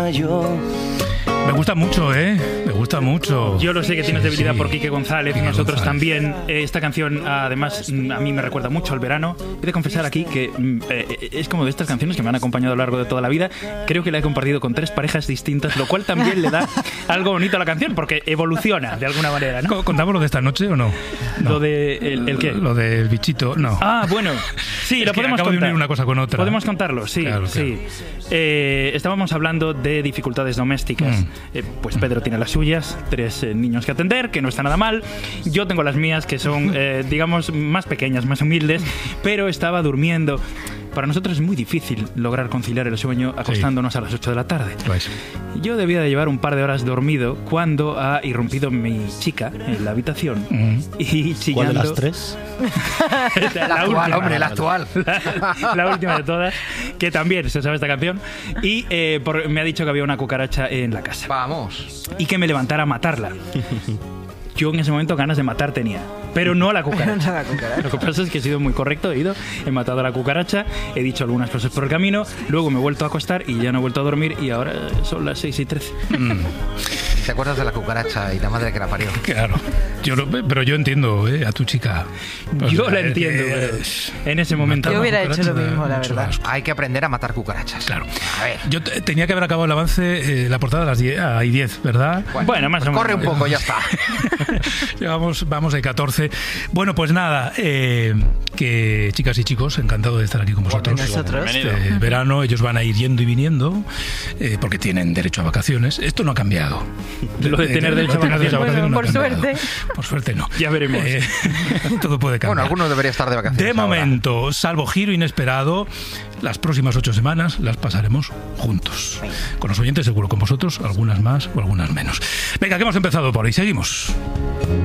yo. Me gusta mucho, me gusta mucho. Yo lo sé que tienes debilidad por Quique González y nosotros González. también. Esta canción, además, a mí me recuerda mucho al verano. He de confesar aquí que es como de estas canciones que me han acompañado a lo largo de toda la vida. Creo que la he compartido con 3 parejas distintas, lo cual también le da algo bonito a la canción, porque evoluciona de alguna manera, ¿no? ¿Contamos lo de esta noche o no? Lo de... ¿El qué? Lo del bichito, no. Ah, bueno. Sí, lo podemos acabo de contar. unir una cosa con otra. Podemos contarlo, sí. Claro, sí. Estábamos hablando de dificultades domésticas. Pues Pedro tiene las suyas, 3 niños que atender, que no está nada mal. Yo tengo las mías, que son, digamos, más pequeñas, más humildes, pero estaba durmiendo. Para nosotros es muy difícil lograr conciliar el sueño acostándonos a las 8 de la tarde. Pues. Yo debía de llevar un par de horas dormido cuando ha irrumpido mi chica en la habitación y chillando... ¿Cuál de las 3? La actual, hombre, la actual. La última de todas, que también se sabe esta canción. Y me ha dicho que había una cucaracha en la casa. Vamos. Y que me levantara a matarla. Yo en ese momento ganas de matar tenía, pero no a la cucaracha. Lo que pasa es que he sido muy correcto, he matado a la cucaracha, he dicho algunas cosas por el camino, luego me he vuelto a acostar y ya no he vuelto a dormir y ahora son las 6:13. ¿Te acuerdas de la cucaracha y la madre que la parió? Claro. Pero yo entiendo a tu chica. Yo la entiendo, pero en ese momento... Yo hubiera hecho lo mismo, la verdad. Hay que aprender a matar cucarachas. Claro. A ver. Yo tenía que haber acabado el avance, la portada a las 10, ¿verdad? Bueno, más o menos. Corre un poco, ya está. Vamos de 14. Bueno, pues nada, que chicas y chicos, encantado de estar aquí con vosotros. Nosotros. Verano, ellos van a ir yendo y viniendo, porque tienen derecho a vacaciones. Esto no ha cambiado. Lo de tener derecho a vacaciones. Bueno, por suerte. Por suerte no. Ya veremos. Todo puede cambiar. Bueno, algunos deberían estar de vacaciones. De ahora. momento, salvo giro inesperado, las próximas 8 semanas las pasaremos juntos. Con los oyentes seguro, con vosotros, algunas más o algunas menos. Venga, que hemos empezado por ahí. Seguimos.